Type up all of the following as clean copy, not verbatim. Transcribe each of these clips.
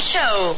Show.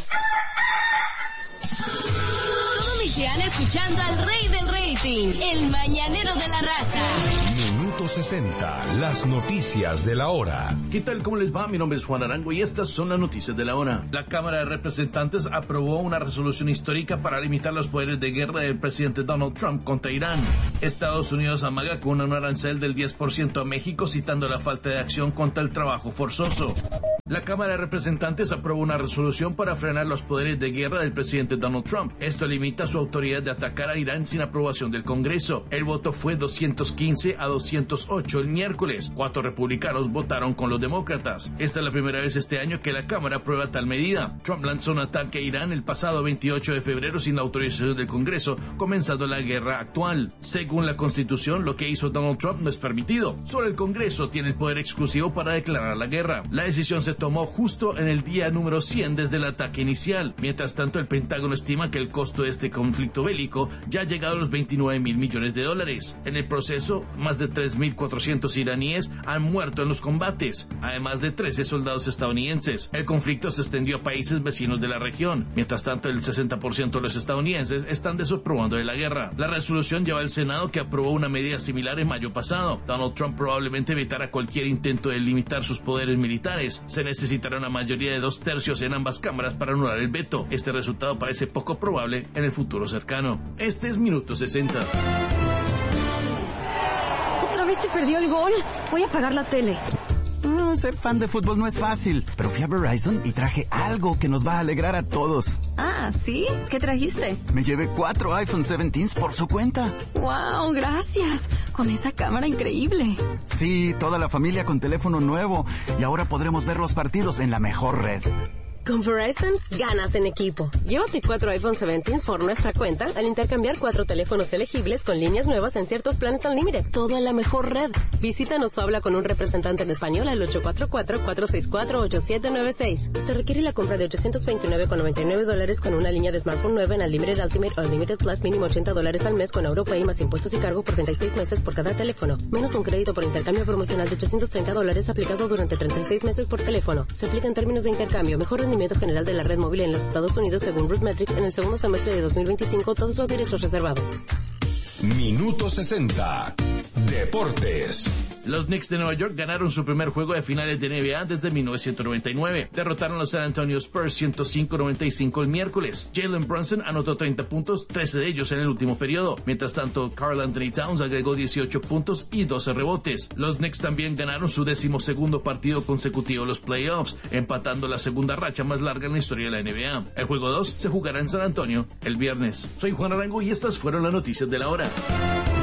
Todo Michigan escuchando al rey del rating, el mañanero de la raza. Minuto 60, las noticias de la hora. ¿Qué tal? ¿Cómo les va? Mi nombre es Juan Arango y estas son las noticias de la hora. La Cámara de Representantes aprobó una resolución histórica para limitar los poderes de guerra del presidente Donald Trump contra Irán. Estados Unidos amaga con un arancel del 10% a México, citando la falta de acción contra el trabajo forzoso. La Cámara de Representantes aprobó una resolución para frenar los poderes de guerra del presidente Donald Trump. Esto limita su autoridad de atacar a Irán sin aprobación del Congreso. El voto fue 215 a 208 el miércoles. 4 republicanos votaron con los demócratas. Esta es la primera vez este año que la Cámara aprueba tal medida. Trump lanzó un ataque a Irán el pasado 28 de febrero sin la autorización del Congreso, comenzando la guerra actual. Según la Constitución, lo que hizo Donald Trump no es permitido. Solo el Congreso tiene el poder exclusivo para declarar la guerra. La decisión se tomó justo en el día número 100 desde el ataque inicial. Mientras tanto, el Pentágono estima que el costo de este conflicto bélico ya ha llegado a los $29 mil millones. En el proceso, más de 3.400 iraníes han muerto en los combates, además de 13 soldados estadounidenses. El conflicto se extendió a países vecinos de la región. Mientras tanto, el 60% de los estadounidenses están desaprobando de la guerra. La resolución lleva al Senado, que aprobó una medida similar en mayo pasado. Donald Trump probablemente vetará cualquier intento de limitar sus poderes militares. Se necesitará una mayoría de 2/3 en ambas cámaras para anular el veto. Este resultado parece poco probable en el futuro cercano. Este es Minuto 60. ¿Otra vez se perdió el gol? Voy a apagar la tele. Ser fan de fútbol no es fácil, pero fui a Verizon y traje algo que nos va a alegrar a todos. Ah, ¿sí? ¿Qué trajiste? Me llevé 4 iPhone 17s por su cuenta. ¡Wow! Gracias. Con esa cámara increíble. Sí, toda la familia con teléfono nuevo. Y ahora podremos ver los partidos en la mejor red. Con Verizon, ganas en equipo. Llévate 4 iPhone 17 por nuestra cuenta al intercambiar 4 teléfonos elegibles con líneas nuevas en ciertos planes Unlimited. Todo en la mejor red. Visítanos o habla con un representante en español al 844-464-8796. Se requiere la compra de $829.99 con una línea de smartphone nueva en Unlimited Ultimate o Unlimited Plus, mínimo $80 al mes con AutoPay más impuestos y cargo por 36 meses por cada teléfono. Menos un crédito por intercambio promocional de $830 aplicado durante 36 meses por teléfono. Se aplica en términos de intercambio. Mejor rendimiento general de la red móvil en los Estados Unidos según RootMetrics en el segundo semestre de 2025. Todos los derechos reservados. Minuto 60. Deportes. Los Knicks de Nueva York ganaron su primer juego de finales de NBA desde 1999. Derrotaron a los San Antonio Spurs 105-95 el miércoles. Jalen Brunson anotó 30 puntos, 13 de ellos en el último periodo. Mientras tanto, Karl Anthony Towns agregó 18 puntos y 12 rebotes. Los Knicks también ganaron su 12º partido consecutivo en los playoffs, empatando la segunda racha más larga en la historia de la NBA. El juego 2 se jugará en San Antonio el viernes. Soy Juan Arango y estas fueron las noticias de la hora.